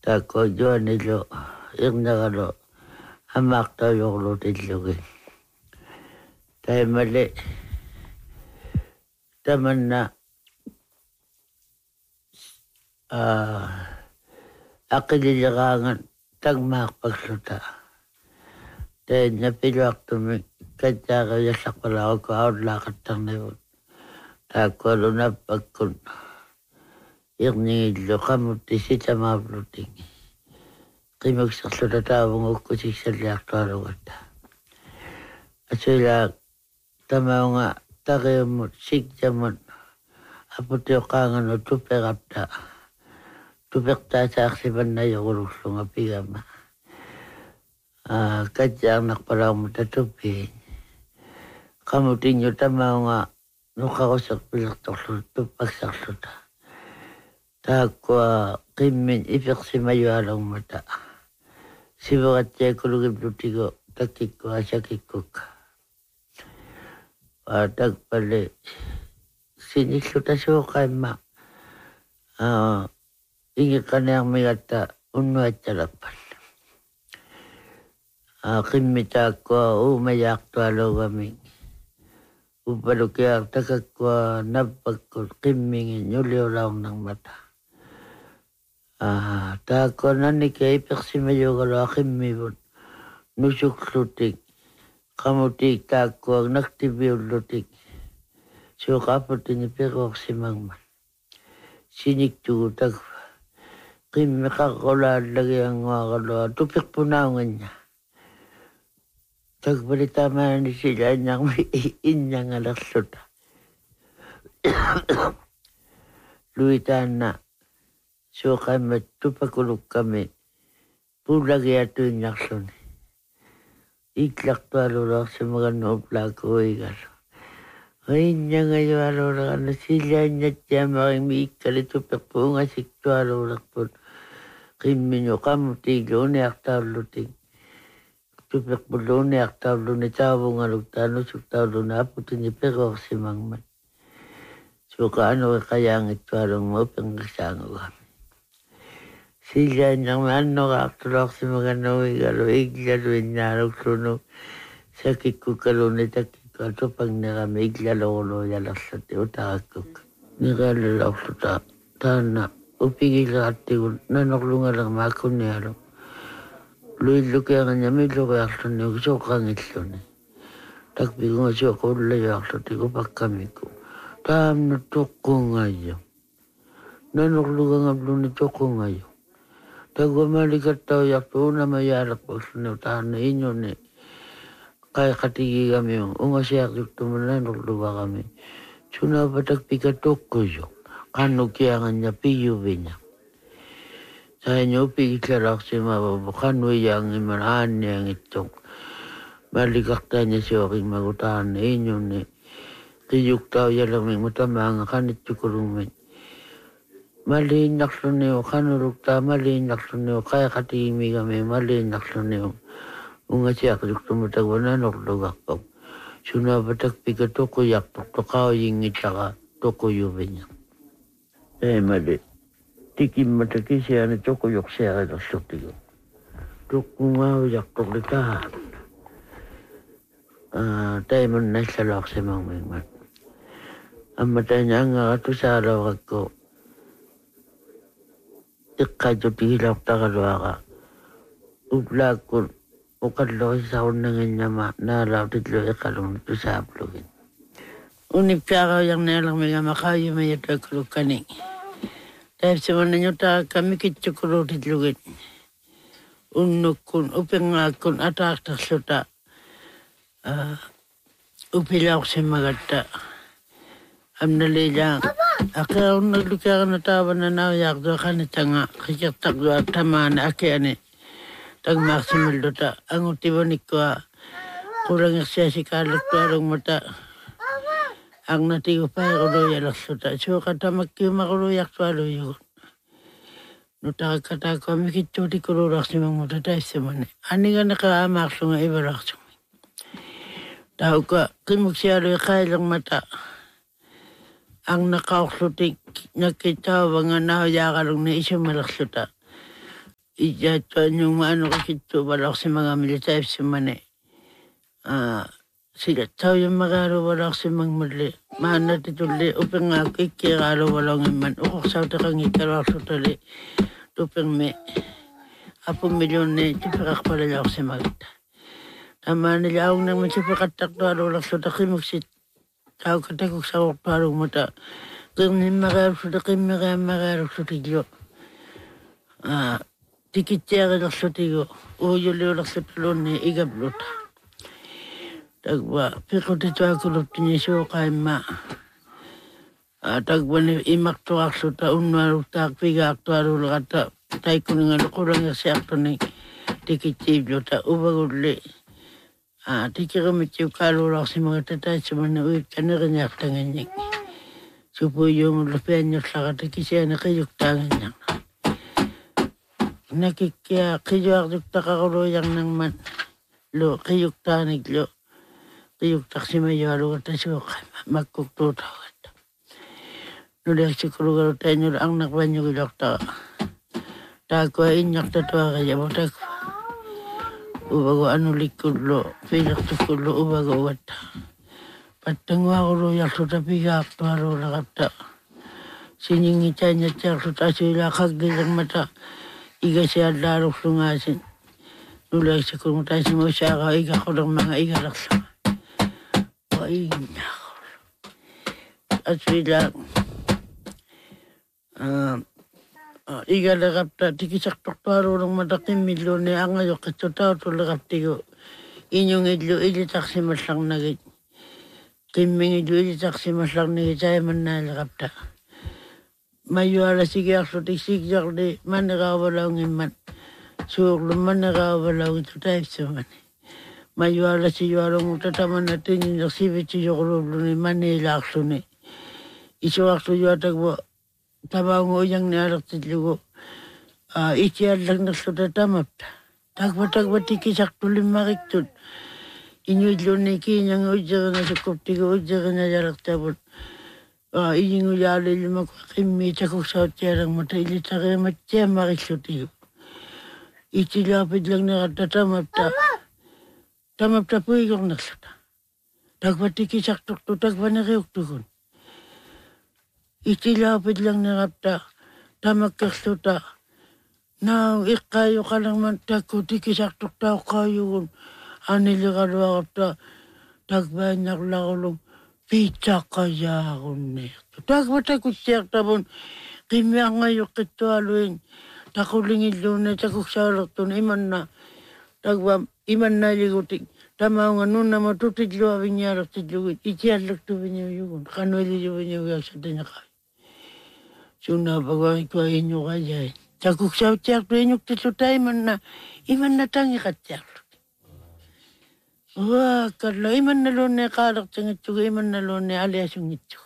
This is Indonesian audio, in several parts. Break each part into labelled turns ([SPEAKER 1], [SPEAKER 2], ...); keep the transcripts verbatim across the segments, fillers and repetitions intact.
[SPEAKER 1] Tako juanilo irnagalo hamakta yoglo tillugi. Taimale tamanna aqiligangan tagmaaqpakluta. Tainna piluaqtumi kajaga yasaqpalaqo audlaqattarnivut. Tako lunapakkun irningillu qamutti sitamaavluting. Qimuksarluta taavungukkusiksalliartualugatta. Asula tamaunga taqiumut sikjamut aputiuqaanganu tupeqatta. Tupeqtaa saaksipanna yoguluksunga pigama. Kajaarnaqpalaqmuta tupiin. Qamutinyu tamaunga nuqaqusaqpilertorlut tuppaksarluta. Taakua qimmin ipiqsimayualangmata. Sivagattiakulugipplutigo takkikku asakikkukka. Takpale sinilluta suuqaimma ingiqqaniarmigatta unnuatsalappan. Qimmi taakkua uumayaaqtualuugami. Uppalukiaq takakkua nappakkut qimmingin yuliulaunarmata. Taakua nannika ipiqsimayugalo qimmivut nusuklutik. Qamutik taakua naktibiullutik. Suuqaaputini piqoqsimangman. Siniktugu takpa. Qimmi qaqqulaallagi tupiqpunaungannya. Takpali tamani sila inyangmi inyangalarluta. Luitana suuqaimmat tupakulukkami puulagi atuinnarluni. Iklaqtualulaqsimagannu uplaakuigalu. Inyangayualulaqanna sila inyattiamaringmi ikkali tupiqpuungasiktualulaqput. Qimminu qamutiglu uniaqtaullutik. Tupiqpulluuni aqtaulluuni taavungaluktaa nusuktaulluuni aputini piqoqsimangman. Suuqa anuqi qayaangittualungma upenqisaangugami. Sila inyangmi annuqa aqtulaqsimagannuigalu iklalu innaaluklunu sakikkukaluni takkikku atupangnirami iklaluqulu yalarluti utaqakkuk. Niqalulaqluta taanna upigilaqattigun nanuqlungalerma akunialu. Luillukianganya milluqiarluni suuqangilluni. Takpikunga suuqullajuarluti upakkamiku. Taamna tuqqungayu. Nanuqlugangabluni tuqqungayu. Takwa malikattaujartu unamayaalaqpaksuni taanna inyuni. Qaiqatigigami ungasiaqjuktumu nanuqluvaqami. Sunapa takpika tuqquyu. Qanukianganya piyuvinya. Saya upigillaraqsima qanuiyaangiman aanniangittuq. Malikaktanya suuqimagutaanna inyuni. Qiyuktau yalaming mutamaanga qanittukurungmin. Maliinnaqluniu qanuruktaa maliinnaqluniu qaiqatigimigami maliinnaqluniu. Ungasiaqjuktumu takwa nanuqlugaqpaq. Sunapa takpika tuquyaqtuq tuqauyingitaqa tuquyuvinya. Eh mali. Tikimata kisiani tuquyuqsiaqilaqlutigu. Tuqqungauyaqtuqlitaha. Taiman nasalaqsimangmingman. Amma tanyanga atusaarauqakku. Iqqajutigilaaqtaqaluaqa. Uplaakkun uqalluqisaunnanginnama naalautitlu iqalun tusaaplugin. Unippiaqauyarnialaqmiga maqaayumayatakkulukkani. Taipsimananyuta kami kitchukurutitlugit. Unnukkun upingakkun ataaqtarluta. Upilauqsimagatta. Amnalilang. Aka unnaglukiaqana taavananauyaqtua qanitanga. Qikiqtaqtua tamaana akiani. Tagmaaqsimilluta. Angutivanikua. Qurangiqsiasikaalaktualungmata. Agnatigu paiquluyalarluta. Suuqa tamakkiumaquluyaqtualuyugut. Nutaqakkataakua mikittuutikuluraqsimangmuta taissimani. Aniganika amaaqlunga ivalaqsumi. Tauka qimuksialui qailangmata. Ang naqauqlutik nakitaw nga nauyaqalung na isumalaqluta. ija to yung ano kito balak si mga military si mane. Ah, sila tao yung magaro balak si mga mali. Mana tituli upang ako ikiralo walang iman. Ukok sa ito kang ikaralo tali. Upang me. Apo milyon na tipikak pala lang si magita. Tama nila ako naman tipikatak to alo lang sa takimuksit. Tao katakok sa wakparong mata. Kung ni magaro sa takim magaro sa tigyo. Ah, tikitya ka sa tigo. Uyo liyo lang sa talon ni igablota. Tagwa, piko dito ako lupin niya siya kay ma. Tagwa ni imak to akso ta unwaro ta piga akto aro lakata. Tay ko nga kurang nga siya akto ni tikitiblo ta ubagudli. Tikiramit yung kalulak si mga tatay sa mga uwit ka na kanyak tangan niya. Supuyo mo lupian niya sa katakisya na kayok tangan niya. Nakikya kayok ta kakuluyang ng man. Lo, kayok tanig lo. Kayok taksi mayo alo kata suka magkuktuta kata. Nulik si kulugaro tayo nyo ang nakbanyo kilok ta. Tako ay inyak tatwa kaya mo tako. Ubago ano likod lo, pilak tukod lo ubago wata. Patangwa ko lo yak so tapiga akto aro lakata. Siningi tanya tiyak so tasila kagilang mata. Iga siya darok sungasin. Nulik si kulugaro tayo si mo siya ka iga ko lang mga iga laksa. Ay, nako. At sila, uh, uh, iga lagap ta, tikisak tokparo ng mataking milyon ni ang ayok ito tao to lagap tigo. Inyong idlo, ilitak si maslang nagit. Kiming idlo, ilitak si maslang nagit, ay man na lagap ta. Mayo ala sige akso tiksikyak di, managawalaw ng iman. Suok luman nagawalaw ito tayo sa man. Mayuala si yuarong tataman natin yung naksibit si Yokoroblo ni Manila akso ni. Iso akso yuatag mo, tabang mo yung niarak titlugo. Ichiad lang nakso tatamap ta. Tagpa-tagpa tikisak tulim makiktun. Inyudlo ni kinyang ujyaga na sa kuptigo ujyaga na yarak tabon. Inyong uyala yung makakimi takok sa otiyarang mata ilitake matya makiksutigo. Ichilapid lang nakatatamap ta. Tamap tapuy kong naksata. Tagpatiki saktok to tagpanakiyok tukon. Itilapid lang nakapta. Tamak kaksuta. Nang ikayo ka lang man tako tiki saktok tao kayo kun. Anili ka luwa kapta. Tagbanyak lakulong. Pita kaya akong nekto. Tagpatakot siyak tapon. Kimya ngayok ito aluin. Takulingid doon na takok salak to na iman na. Tagwa iman na ligutik. Tama nga nun na matutidlo awing yarak tidlugit. Itialak to binyo yun. Kanwili yun binyo yak sa tanya kay. So napagawin ko ay inyo kaya. Takok sa tiyak to inyok titlo tayo man na. Iman na tangi ka tiyak. Wah, karla iman na loon na karak tangit ko. Iman na loon na alias yung ito.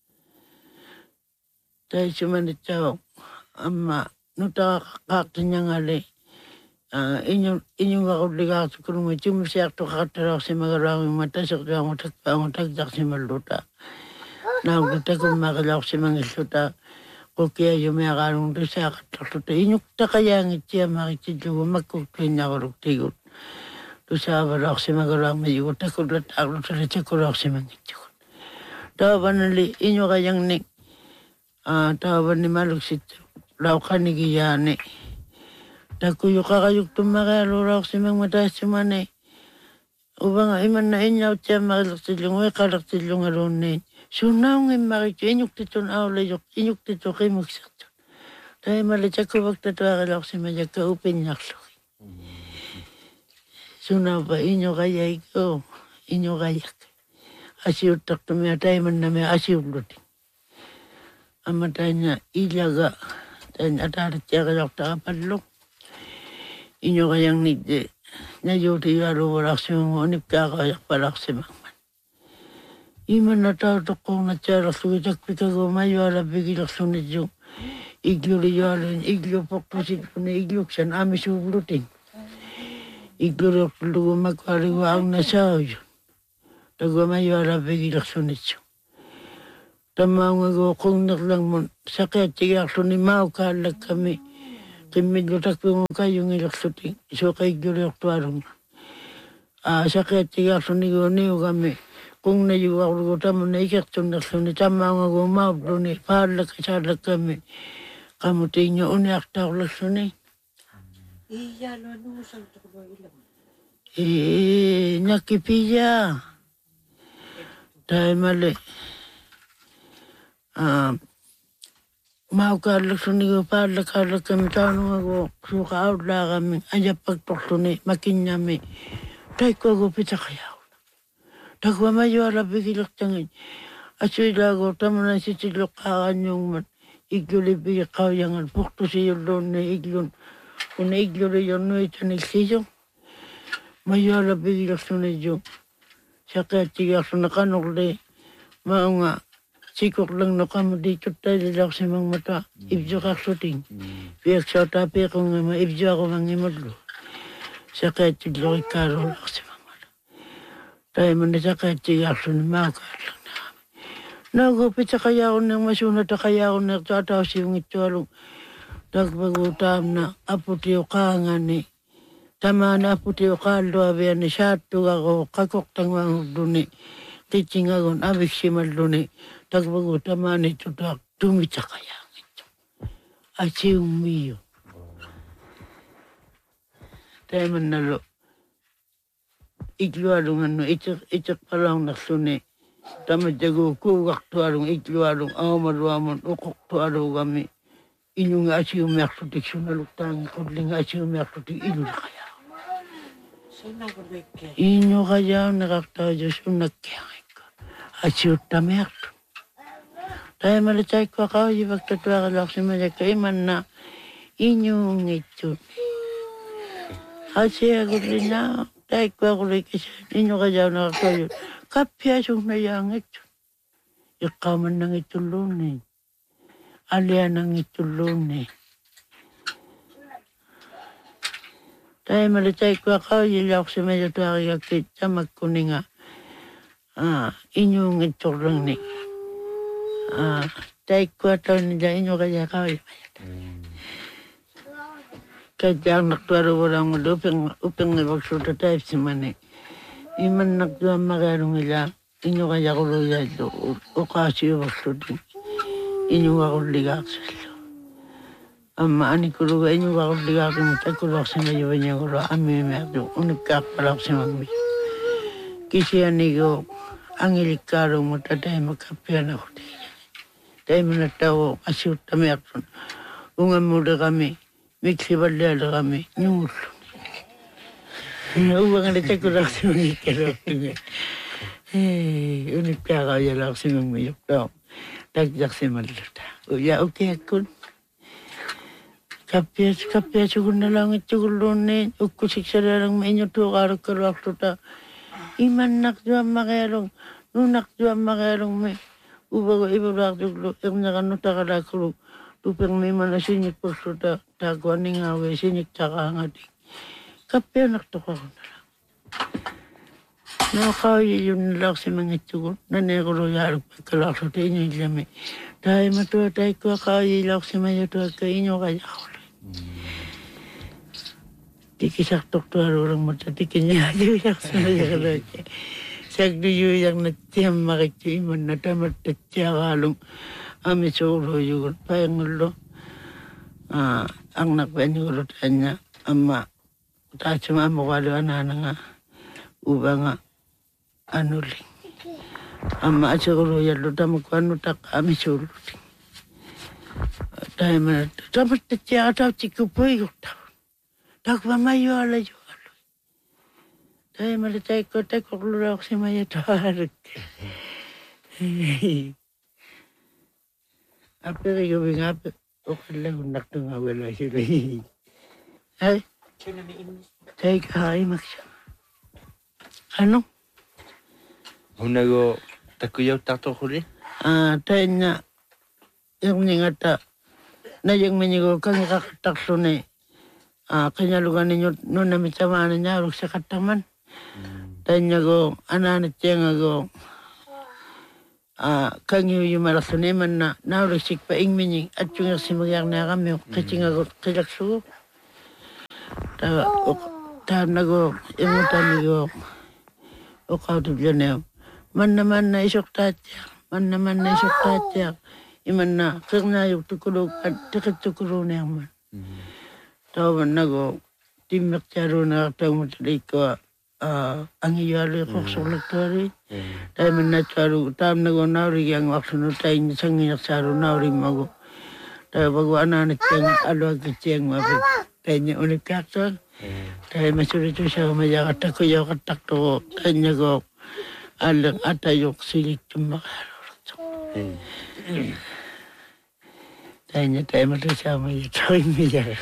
[SPEAKER 1] Tayo sumanit siya. Ama, nuta kakakta niya nga li. Uh, inyong inyong kakuligat ko nung ito siya to katarak si magarang mata sa kaya mo tagpa mo tagdak si maluta. Naguta ko magalak si mga isuta ko kaya yung may akarong to siya katarak. Inyong takayang itiya makitidyo magkukuin na karok tigot. To siya balak si magarang mayigot ako lataklo sa rin ko rak si mga ito. Tawa nali inyong kayang nik uh, tawa ni maluksit law kanigiyani. Takuyo kakayok tumakaluraw si mga mataas si manay. Uba nga iman na inyaw tiya makalaktilong, way kalaktilong alunin. So now nga makikyo, inyok tito na awlayok, inyok tito kay magsakto. Dahil malitya ko magtatakalak si Maya ka upin naklo. So now ba inyo kaya ikaw, inyo kayak. Asiw takto may atay man na may asiw lutin. Amatay niya ilaga, tayo atarat siya kalak takapalok. Inyo kayang nide, na yuti yaro walak si mga unip kakayak palak si mga. Iman na tao kong natyarak suwitak pitago mayo ala bigilak sunit yung iglo liyalan, iglo pokposit ko na iglo ksan amis ublutin. Iglo rin lugo magkariwa ang nasaw yun. Tago mayo ala bigilak sunit yung. Tama nga ko kung naklang mo sakit tiyak sunimao kalag kami. Kimilyo takpung kayong ilaksuting. So kay gyuriyoktuarong. Ah, sakit tiga suni goni kami. Kung na yung ako tamo na ikatong na suni tama nga gumablo ni pahala kasala kami. Kamu tinyo uni akta ulas suni.
[SPEAKER 2] Iya lo anu sang tuko ilam.
[SPEAKER 1] Eh, nakipija. Dahil mali. Ah, mau kalak suni ko pahala kalak kami tanong ako. Suka outla kami. Anya pagtok suni makinyami. Dahil ko ako pita kayaw. Dagwa mayo ala bigilak tangin. Asoy lago tamo na si silok kakan yung man. Igyuli bigil kawayangan. Pukto si yulon na iglon. Kung na iglori yun no ito na isisyo. Mayo ala bigilak suni yung. Saka tiga suna kanokli. Mao nga. Sikok lang na kamo dito tayo dilak si mga mata. Ibjo kaksuting. Piyak sa tapi ako nga maibjo ako mga imadlo. Saka tidlo ikaro lak si mga mata. Tayo man na saka tiga suna mao lang na kami. Nagupit sa kaya ako nang masunat na kaya ako nagtataw si yung itualong. Nagbagutam na aputiyo ka nga ni. Tama na aputiyo ka aldoabian ni satu ako kakoktang mga duni. Teaching ako abis si malduni. Nagbagutam na ito tak tumit sa kaya ito. At siyong miyo. Tayo man nalo. Iklualong ano, itak, itak palang naksuni. Tama jago kugak tuarong iklualong awamaluamon ukok tuarong kami. Inyo nga siyo mersutik sunalutang kudling nga siyo mersutik ilo na kaya. Inyo kaya nakaktawa sunak kaya ka. At siyo tamerto. Tayo malitay ko ako, ibag tatuwa ka lang si Maria Kaiman na inyong ito. At siya kudling na, tayo ko ako lang kasi inyo kaya nakaktawa. Kapya siyong nayang ito. Ikaman ng itulunay. Alya ng itulunay. Tayo malitay ko ako, ilaw ko sa medyo tuwa kakit sa magkuning nga. Ah, inyong itulong ni. Ah, tayo ko ito nila inyo kaya kawin. Kaya ang naktuwaro walang upang upang nabagsuta tayo si Mani. Iman naktuwa makarong ila, inyo kaya ko luya ito, o kasi bagsutin. Inyo ako ligak sa ilo. Ama ani ko luya, inyo ako ligak mo, tayo ko lak sa mayo niya ko luya, ami merdo, unik kakpalak sa magmi. Kasi ani ko, ang ilikaro mo, tatay magkapian ako tayo. Tayo manatawo, asyut kami ako. Ungan mo na kami, miksibal na kami, nyulo. Uwang na tayo ko lak sa mga ikalak. Eh, unik kakaya lak sa mga mayok daw. Dagdag si Maluta. Uya, okay ako. Kapiyas, kapiyas ko na lang ito kulunit. Ukusik sa lang mainyo to karok-karok tuta. Iman nakduwa makayarong. Nung nakduwa makayarong may. Uba ko ibalak tulo. Yung nakanuta kalakulog. Tupang may manasinik po tuta. Tagwa ni ngawe. Sinik takangati. Kapiyas naktuka ko na lang. Nakakaya yun lang si mga ito. Nanegolo yarong pagkalakso tayo inyo ilami. Dahil matuwa tayo ko kaya lang si mga ito at kainyo kaya ako lang. Tikisak doktor orang matatikin niya. Diyak sa mga kalakya. Sagdo yun yung natiyang makitiman na tamat at siya kalong ami solo yun. Payangulo. Ang nakpanigulo tayo niya. Ama. Taas yung amukalo anana nga. Uba nga. Ano rin. Ama siguro yan lo tamo ko ano tak ami solo. Tayo man. Tamat na siya ataw tiko po yung taon. Takwa mayo ala yung alo. Tayo malitay ko tayo kukulura ko si Maya tawarik. Ape rin yung ape. Okay lang kung naktunga wala sila. Ay. Tayo kahay magsya. Ano?
[SPEAKER 3] Hunago takuyaw tato huli?
[SPEAKER 1] Ah, tayo na yung ningata na yung minigo kang kakatakso ni ah, kanyalugan ninyo noon namin samahan niya rog sa kataman. Tayo niya go, ananit siya nga go Ah, kanyo yung malasaneman na naulisik pa ingmining at yung simagyang na kami kacingagot kilakso. Ta ta nago imutan niyo o kautu dyan man naman na isok tatya man naman na isok tatya iman na kagna yung tukulog at tikat tukulog na yaman. Tawan nago timak tiyaro na katang matalik ko ang iyari ko sulat tari. Dahil man na tiyaro tam nago nauri yang waksuno tayo nisang inak tiyaro nauri mago. Dahil bagwa na natin alwag kitiyang mabit. Dahil niya ulit kaksan. Dahil masurito siya mayakat ako yaw katak to. Dahil niya ko alang atayok silik yung makarurot. Dahil niya tayo matasya mayatawin mayakat.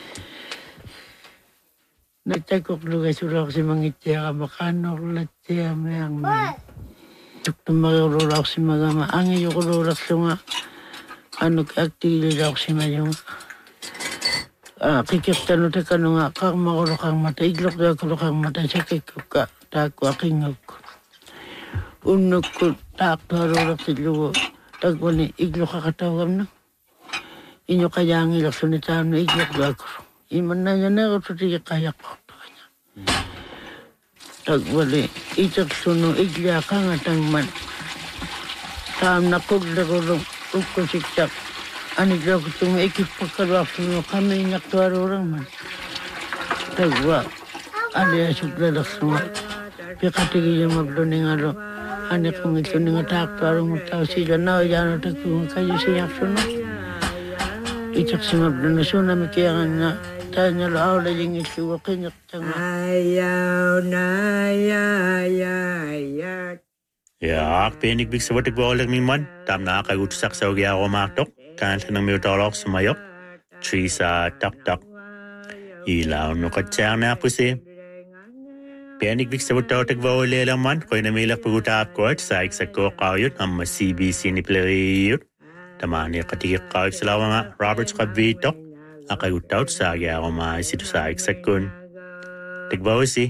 [SPEAKER 1] Natakok lugar surau si mangitya ka makanok latya mayang may. Tukto makarurok si magama. Ang iyo kururok sunga. Ano kaktili daw si mayong. Ah, kikiptano te kano nga kang makurok ang mata. Iglok daw kurok ang mata. Siya kikip ka. Tako akingog ko. Unok ko takto harurok si lugo. Tagwa ni iglok ka katawam na. Inyo kaya ang ilok sunitaan na iglok daw kurok. Iman na niya na ako tiga kaya ko ito kanya. Tagwali, itak suno igya ka nga tangman. Taam na kugla ko rin ukusiksak. Anig daw ko itong ikip pagkarwak suno kami inaktuar orang man. Tagwa, ali asuk lalak suno. Pikatigi yung magluning alo. Ani kong ito nga taktuar mo tao sila na yan at kung kayo siyak suno. Itak si magluning suno mikiyangan nga. Tanya lo awla yung isuwa kinyak tanga.
[SPEAKER 2] Ayaw na yayayat.
[SPEAKER 4] Ja, penig big sa watig walag mi man. Tam na kagutsak sa ugya ko maktok. Kanta ng miutorok sa mayok. Trisa tak tak. Ilaw no katsang na po si. Penig big sa watig walag man. Koy na milak pagutap ko at sa iksak ko kawiyot ang mas C B C ni Pleriyot. Tamani katigik kawip sa lawa nga Roberts Kabito. Akay utaw sa agya ako maisito sa iksak kun. Tigbaw si.